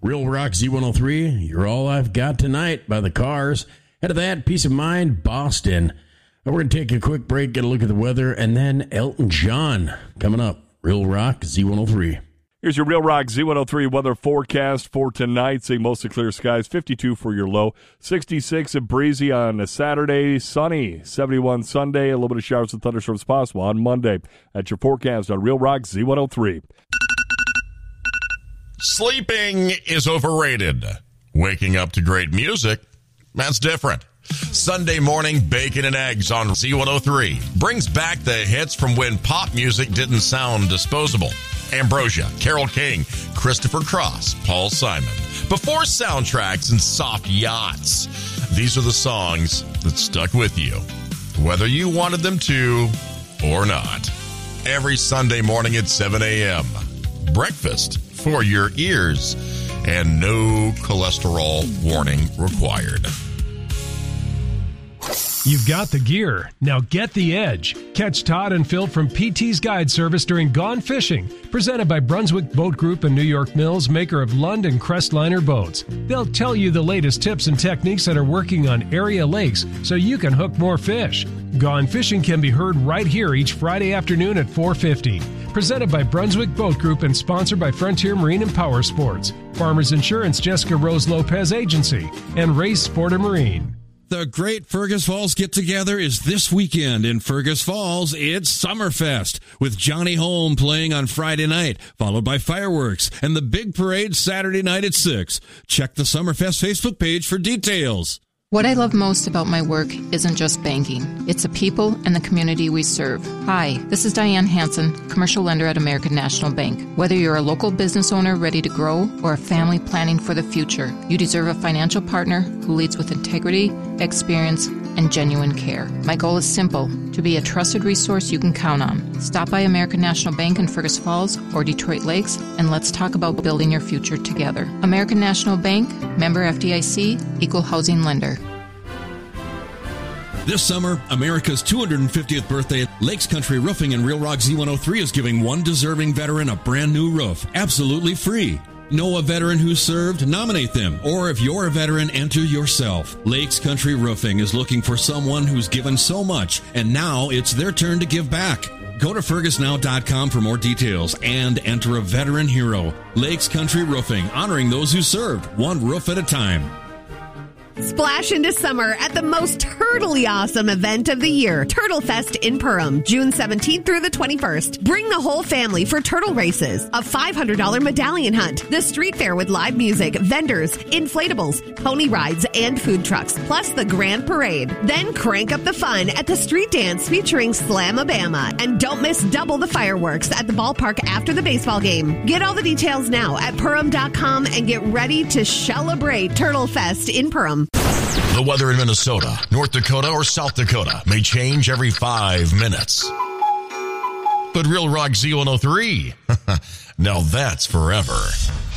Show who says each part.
Speaker 1: Real Rock Z103, You're All I've Got Tonight by The Cars. Ahead of that, Peace of Mind, Boston. We're going to take a quick break, get a look at the weather, and then Elton John coming up. Real Rock Z103.
Speaker 2: Here's your Real Rock Z103 weather forecast for tonight. Seeing mostly clear skies, 52 for your low, 66 and breezy on a Saturday, sunny, 71 Sunday, a little bit of showers and thunderstorms possible on Monday. That's your forecast on Real Rock Z103.
Speaker 3: Sleeping is overrated. Waking up to great music, that's different. Sunday morning bacon and eggs on Z103 brings back the hits from when pop music didn't sound disposable. Ambrosia, Carole King, Christopher Cross, Paul Simon. Before soundtracks and soft yachts, these are the songs that stuck with you, whether you wanted them to or not. Every Sunday morning at 7 a.m. Breakfast for your ears, and no cholesterol warning required.
Speaker 4: You've got the gear. Now get the edge. Catch Todd and Phil from PT's Guide Service during Gone Fishing, presented by Brunswick Boat Group and New York Mills, maker of Lund and Crestliner boats. They'll tell you the latest tips and techniques that are working on area lakes so you can hook more fish. Gone Fishing can be heard right here each Friday afternoon at 4:50. Presented by Brunswick Boat Group and sponsored by Frontier Marine and Power Sports, Farmers Insurance, Jessica Rose Lopez Agency, and Race Sport and Marine.
Speaker 5: The Great Fergus Falls Get-Together is this weekend in Fergus Falls. It's Summerfest with Johnny Holm playing on Friday night, followed by fireworks and the big parade Saturday night at 6. Check the Summerfest Facebook page for details.
Speaker 6: What I love most about my work isn't just banking. It's the people and the community we serve. Hi, this is Diane Hansen, commercial lender at American National Bank. Whether you're a local business owner ready to grow or a family planning for the future, you deserve a financial partner who leads with integrity, experience, and genuine care. My goal is simple, to be a trusted resource you can count on. Stop by American National Bank in Fergus Falls or Detroit Lakes, and let's talk about building your future together. American National Bank, member FDIC, equal housing lender.
Speaker 5: This summer, America's 250th birthday, Lakes Country Roofing and Real Rock Z103 is giving one deserving veteran a brand new roof, absolutely free. Know a veteran who served? Nominate them. Or if you're a veteran, enter yourself. Lakes Country Roofing is looking for someone who's given so much, and now it's their turn to give back. Go to fergusnow.com for more details and enter a veteran hero. Lakes Country Roofing, honoring those who served, one roof at a time.
Speaker 7: Splash into summer at the most turtly awesome event of the year, Turtle Fest in Perham, June 17th through the 21st. Bring the whole family for turtle races, a $500 medallion hunt, the street fair with live music, vendors, inflatables, pony rides, and food trucks, plus the grand parade. Then crank up the fun at the street dance featuring Slamabama. And don't miss double the fireworks at the ballpark after the baseball game. Get all the details now at Perham.com and get ready to celebrate Turtle Fest in Perham.
Speaker 3: The weather in Minnesota, North Dakota, or South Dakota may change every 5 minutes. But Real Rock Z103, now that's forever.